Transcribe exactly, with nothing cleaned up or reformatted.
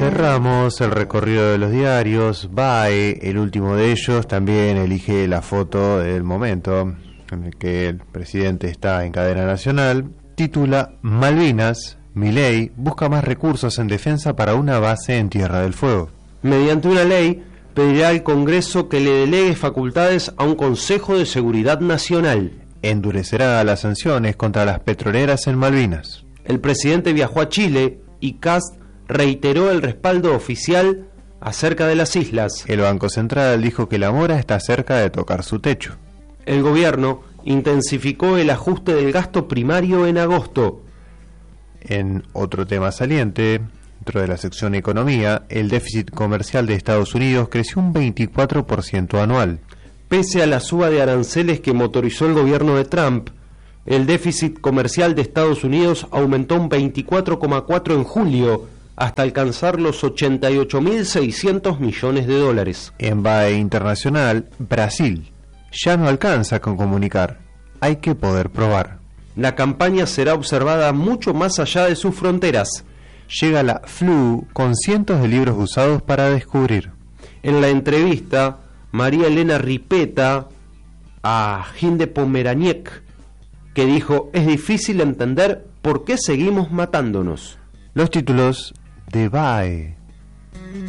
Cerramos el recorrido de los diarios. B A E, el último de ellos, también elige la foto del momento en el que el presidente está en cadena nacional. Titula: Malvinas, Milei busca más recursos en defensa para una base en Tierra del Fuego. Mediante una ley, pedirá al Congreso que le delegue facultades a un Consejo de Seguridad Nacional. Endurecerá las sanciones contra las petroleras en Malvinas. El presidente viajó a Chile y Kast reiteró el respaldo oficial acerca de las islas. El Banco Central dijo que la mora está cerca de tocar su techo. El gobierno intensificó el ajuste del gasto primario en agosto. En otro tema saliente, dentro de la sección Economía, el déficit comercial de Estados Unidos creció un veinticuatro por ciento anual. Pese a la suba de aranceles que motorizó el gobierno de Trump, el déficit comercial de Estados Unidos aumentó un veinticuatro coma cuatro por ciento en julio, hasta alcanzar los ochenta y ocho mil seiscientos millones de dólares. En B A E Internacional, Brasil ya no alcanza con comunicar, hay que poder probar. La campaña será observada mucho más allá de sus fronteras. Llega la F L U con cientos de libros usados para descubrir. En la entrevista, María Elena Ripeta a Hinde Pomeraniec, que dijo: es difícil entender por qué seguimos matándonos. Los títulos de B A E.